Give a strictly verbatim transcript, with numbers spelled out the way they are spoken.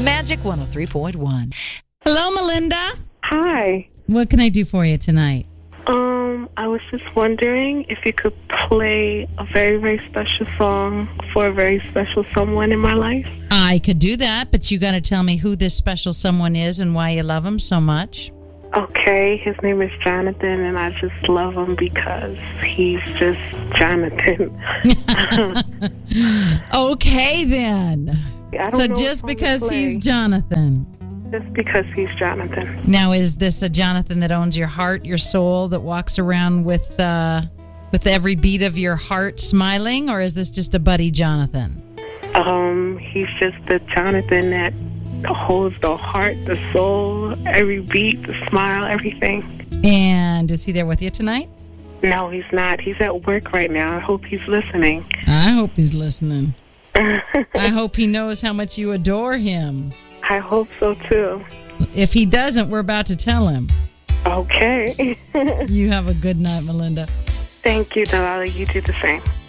Magic one oh three point one. Hello, Melinda. Hi. What can I do for you tonight? Um, I was just wondering if you could play a very, very special song for a very special someone in my life. I could do that, but you got to tell me who this special someone is and why you love him so much. Okay, his name is Jonathan, and I just love him because he's just Jonathan. Okay, then. I don't So know just what song to because play. he's Jonathan. Just because he's Jonathan. Now, is this a Jonathan that owns your heart, your soul, that walks around with uh, with every beat of your heart smiling, or is this just a buddy Jonathan? Um, he's just the Jonathan that holds the heart, the soul, every beat, the smile, everything. And is he there with you tonight? No, he's not. He's at work right now. I hope he's listening. I hope he's listening. I hope he knows how much you adore him. I hope so, too. If he doesn't, we're about to tell him. Okay. You have a good night, Melinda. Thank you, Delilah. You do the same.